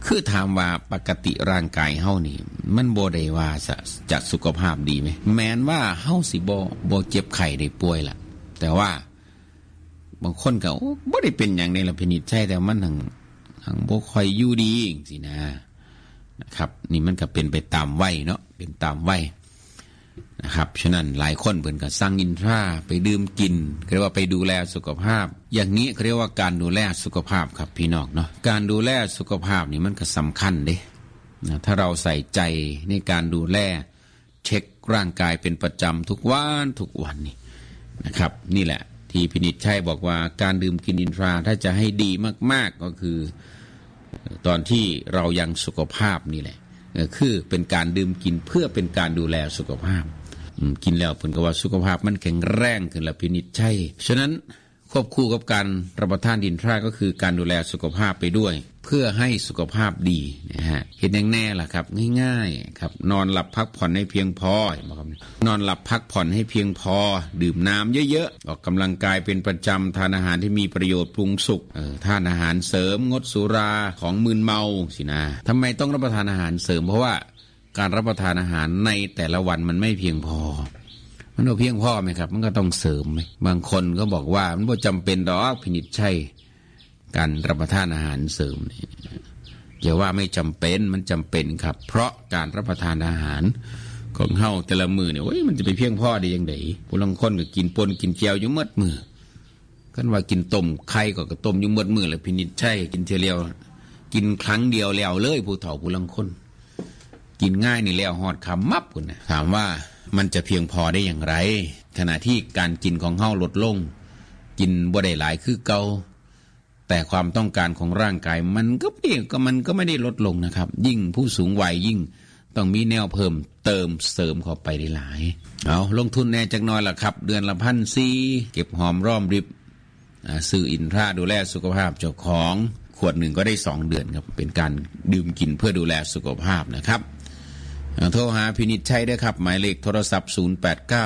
คือถามว่าปกติร่างกายเฮานี่มันบ่ได้ว่าจะสุขภาพดีไหมแม้นว่าเฮาสิบ่เจ็บไข้ได้ป่วยล่ะแต่ว่าบางคนก็บ่ได้เป็นหยังในละพินิจใช่แต่มันทั้งบ่ค่อยอยู่ดีสินะครับนี่มันก็เป็นไปตามวัยเนาะเป็นตามวัยนะครับฉะนั้นหลายคนเพิ่นก็สั่งอินทราไปดื่มกินเรียกว่าไปดูแลสุขภาพอย่างนี้เขาเรียกว่าการดูแลสุขภาพครับพี่น้องเนาะการดูแลสุขภาพนี่มันก็สำคัญเด้นะถ้าเราใส่ใจในการดูแลเช็คร่างกายเป็นประจำทุกวันนี่นะครับนี่แหละที่พินิจชัยบอกว่าการดื่มกินอินทราถ้าจะให้ดีมากๆก็คือตอนที่เรายังสุขภาพนี่แหละคือเป็นการดื่มกินเพื่อเป็นการดูแลสุขภาพกินแล้วเพิ่นก็ว่าสุขภาพมันแข็งแรงขึ้นละพินิจชัยฉะนั้นควบคู่กับการรับประทานอินทราก็คือการดูแลสุขภาพไปด้วยเพื่อให้สุขภาพดีนะฮะเห็นแน่ล่ะครับง่ายๆครับนอนหลับพักผ่อนให้เพียงพอนอนหลับพักผ่อนให้เพียงพอดื่มน้ำเยอะๆออกกำลังกายเป็นประจำทานอาหารที่มีประโยชน์ปรุงสุกทานอาหารเสริมงดสุราของมึนเมาสินะทำไมต้องรับประทานอาหารเสริมเพราะว่าการรับประทานอาหารในแต่ละวันมันไม่เพียงพอมันเพียงพอไหมครับมันก็ต้องเสริมไหมบางคนก็บอกว่ามันไม่จำเป็นหรอกพินิจใช่การรับประทานอาหารเสริมนี่อย่าว่าไม่จำเป็นมันจำเป็นครับเพราะการรับประทานอาหารของเฮาแต่ละมื้อเนี่ยมันจะไปเพียงพอได้ยังไงผู้ลางคนก็กินป่นกินแจ่วอยู่หมดมื้อกันว่ากินต้มไข่ก็ต้มอยู่หมดมื้อแล้วพินิจใช่กินเทียวกินครั้งเดียวแล้วเลยผู้เฒ่าผู้ลางคนกินง่ายนี่แล้วฮอดคำมับพุ่นน่ะถามว่ามันจะเพียงพอได้อย่างไรขณะที่การกินของเฮาลดลงกินบ่ได้หลายคือเก่าแต่ความต้องการของร่างกายมันก็ไม่ได้ลดลงนะครับยิ่งผู้สูงวัยยิ่งต้องมีแนวเพิ่มเติมเสริมเข้าไปได้หลายเอาลงทุนแน่จักหน่อยล่ะครับเดือนละ1,400เก็บหอมรอมริบซื้ออินทราดูแลสุขภาพเจ้าของขวดหนึ่งก็ได้2เดือนครับเป็นการดื่มกินเพื่อดูแลสุขภาพนะครับโทรหาพินิจชัยได้ครับหมายเลขโทรศัพท์089